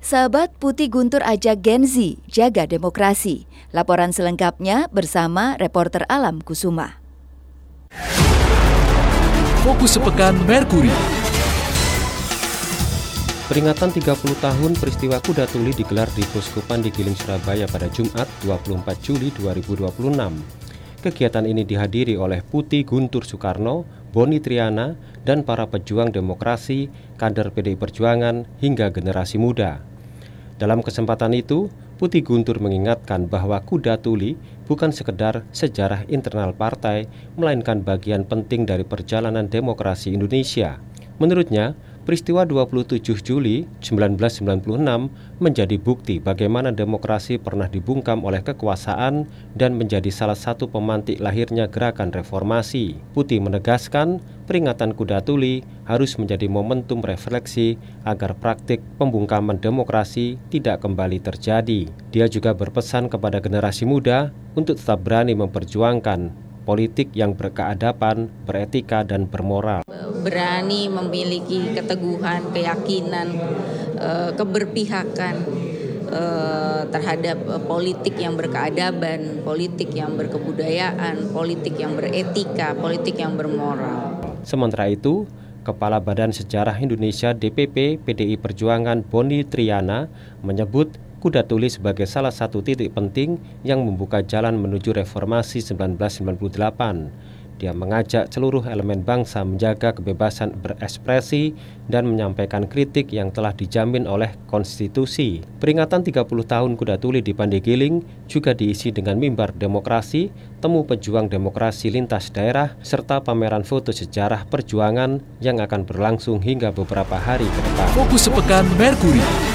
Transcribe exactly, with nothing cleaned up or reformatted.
Sahabat, Putih Guntur ajak Gen Z jaga demokrasi. Laporan selengkapnya bersama reporter Alam Kusuma. Fokus sepekan Merkuri. Peringatan tiga puluh tahun peristiwa kuda tuli digelar di Puskupan di Giling, Surabaya pada Jumat dua puluh empat Juli dua ribu dua puluh enam. Kegiatan ini dihadiri oleh Putih Guntur Soekarno, Boni Triana, dan para pejuang demokrasi, kader P D I Perjuangan, hingga generasi muda. Dalam kesempatan itu, Putih Guntur mengingatkan bahwa kuda tuli bukan sekedar sejarah internal partai, melainkan bagian penting dari perjalanan demokrasi Indonesia. Menurutnya, peristiwa dua puluh tujuh Juli seribu sembilan ratus sembilan puluh enam menjadi bukti bagaimana demokrasi pernah dibungkam oleh kekuasaan dan menjadi salah satu pemantik lahirnya gerakan reformasi. Putih menegaskan, peringatan kuda tuli harus menjadi momentum refleksi agar praktik pembungkaman demokrasi tidak kembali terjadi. Dia juga berpesan kepada generasi muda untuk tetap berani memperjuangkan politik yang berkeadaban, beretika, dan bermoral. Berani memiliki keteguhan, keyakinan, keberpihakan terhadap politik yang berkeadaban, politik yang berkebudayaan, politik yang beretika, politik yang bermoral. Sementara itu, Kepala Badan Sejarah Indonesia D P P P D I Perjuangan Boni Triana menyebut kuda tuli sebagai salah satu titik penting yang membuka jalan menuju reformasi seribu sembilan ratus sembilan puluh delapan. Dia mengajak seluruh elemen bangsa menjaga kebebasan berekspresi dan menyampaikan kritik yang telah dijamin oleh konstitusi. Peringatan tiga puluh tahun kuda tuli di Pandegiling juga diisi dengan mimbar demokrasi, temu pejuang demokrasi lintas daerah, serta pameran foto sejarah perjuangan yang akan berlangsung hingga beberapa hari ke depan. Fokus sepekan Merkuri.